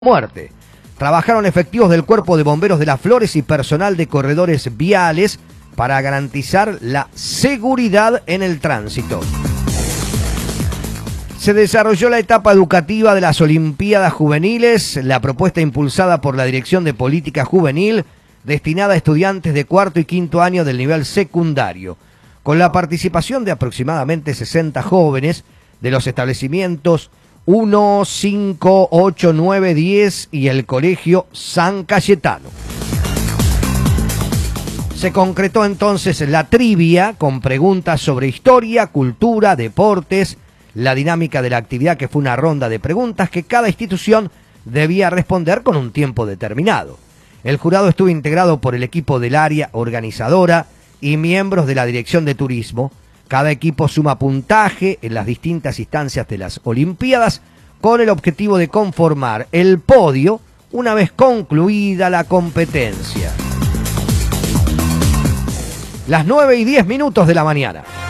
muerte. Trabajaron efectivos del Cuerpo de Bomberos de Las Flores y personal de corredores viales para garantizar la seguridad en el tránsito. Se desarrolló la etapa educativa de las Olimpiadas Juveniles, la propuesta impulsada por la Dirección de Política Juvenil, destinada a estudiantes de cuarto y quinto año del nivel secundario, con la participación de aproximadamente 60 jóvenes de los establecimientos 1, 5, 8, 9, 10 y el Colegio San Cayetano. Se concretó entonces la trivia con preguntas sobre historia, cultura, deportes, la dinámica de la actividad, que fue una ronda de preguntas que cada institución debía responder con un tiempo determinado. El jurado estuvo integrado por el equipo del área organizadora y miembros de la Dirección de Turismo. Cada equipo suma puntaje en las distintas instancias de las Olimpiadas con el objetivo de conformar el podio una vez concluida la competencia. Las 9:10 de la mañana.